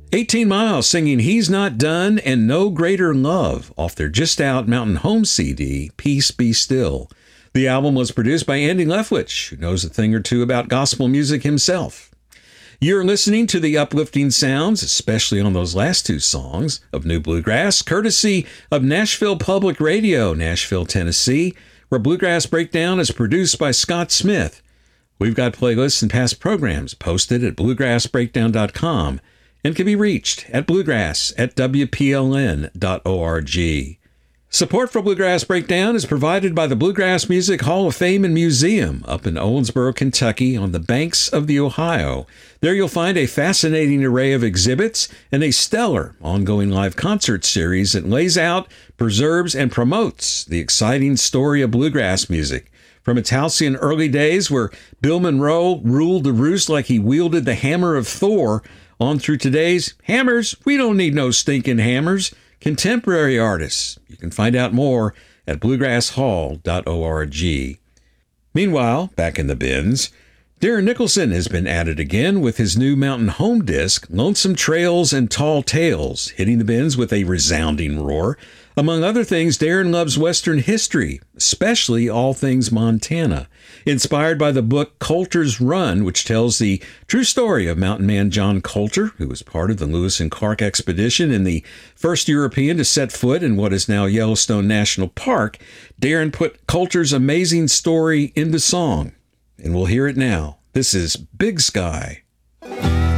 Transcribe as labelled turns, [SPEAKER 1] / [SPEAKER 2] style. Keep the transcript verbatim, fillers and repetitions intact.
[SPEAKER 1] eighteen Miles singing He's Not Done and No Greater Love off their just out Mountain Home C D, Peace Be Still. The album was produced by Andy Leftwich, who knows a thing or two about gospel music himself. You're listening to the uplifting sounds, especially on those last two songs, of New Bluegrass, courtesy of Nashville Public Radio, Nashville, Tennessee, where Bluegrass Breakdown is produced by Scott Smith. We've got playlists and past programs posted at bluegrass breakdown dot com and can be reached at bluegrass at w p l n dot org. Support for Bluegrass Breakdown is provided by the Bluegrass Music Hall of Fame and Museum up in Owensboro, Kentucky, on the banks of the Ohio. There you'll find a fascinating array of exhibits and a stellar ongoing live concert series that lays out, preserves, and promotes the exciting story of bluegrass music. From its halcyon early days where Bill Monroe ruled the roost like he wielded the hammer of Thor, on through today's hammers, we don't need no stinking hammers, contemporary artists. You can find out more at bluegrass hall dot org. Meanwhile, back in the bins, Darren Nicholson has been at it again with his new Mountain Home disc, Lonesome Trails and Tall Tales, hitting the bins with a resounding roar. Among other things, Darren loves Western history, especially all things Montana. Inspired by the book Coulter's Run, which tells the true story of mountain man John Coulter, who was part of the Lewis and Clark expedition and the first European to set foot in what is now Yellowstone National Park, Darren put Coulter's amazing story into song. And we'll hear it now. This is Big Sky.